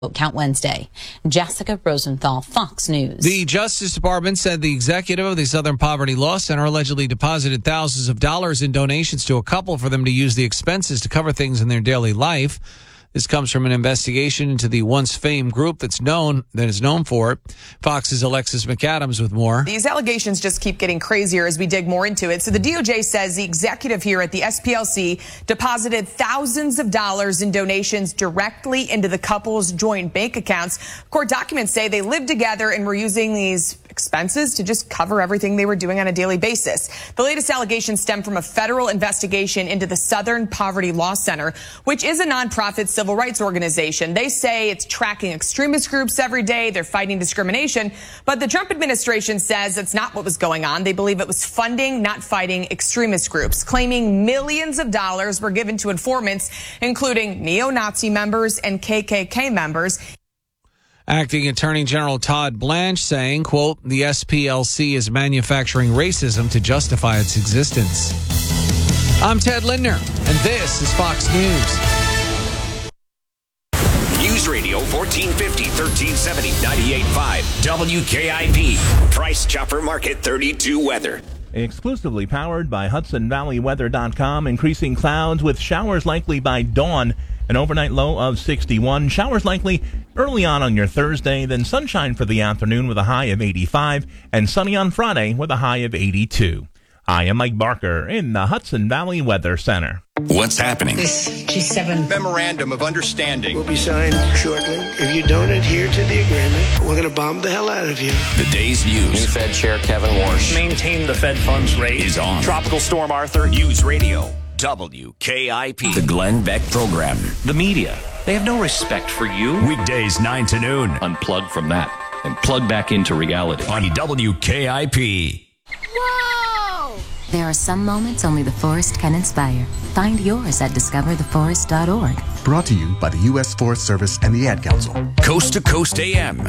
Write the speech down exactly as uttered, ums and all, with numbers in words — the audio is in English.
Vote count Wednesday. Jessica Rosenthal, Fox News. The Justice Department said the executive of the Southern Poverty Law Center allegedly deposited thousands of dollars in donations to a couple for them to use the expenses to cover things in their daily life. This comes from an investigation into the once famed group that's known that is known for it. Fox's Alexis McAdams with more. These allegations just keep getting crazier as we dig more into it. So the D O J says the executive here at the S P L C deposited thousands of dollars in donations directly into the couple's joint bank accounts. Court documents say they lived together and were using these expenses to just cover everything they were doing on a daily basis. The latest allegations stem from a federal investigation into the Southern Poverty Law Center, which is a nonprofit civil rights organization. They say it's tracking extremist groups every day. They're fighting discrimination. But the Trump administration says that's not what was going on. They believe it was funding, not fighting extremist groups, claiming millions of dollars were given to informants, including neo-Nazi members and K K K members. Acting Attorney General Todd Blanche saying, quote, the S P L C is manufacturing racism to justify its existence. I'm Ted Lindner, and this is Fox News. News Radio fourteen fifty, thirteen seventy, ninety-eight point five, W K I P. Price Chopper Market thirty-two weather. Exclusively powered by Hudson Valley Weather dot com. Increasing clouds with showers likely by dawn. An overnight low of sixty-one. Showers likely early on on your Thursday, then sunshine for the afternoon with a high of eighty-five, and sunny on Friday with a high of eighty-two. I am Mike Barker in the Hudson Valley Weather Center. What's happening? This G seven Memorandum of Understanding will be signed shortly. If you don't adhere to the agreement, we're going to bomb the hell out of you. The day's news. New Fed Chair Kevin Warsh. Maintain the Fed funds rate. Is on. Tropical Storm Arthur. News Radio. W K I P. The Glenn Beck Program. The media. They have no respect for you. Weekdays nine to noon. Unplug from that and plug back into reality. On W K I P. Whoa! There are some moments only the forest can inspire. Find yours at discover the forest dot org. Brought to you by the U S Forest Service and the Ad Council. Coast to Coast A M.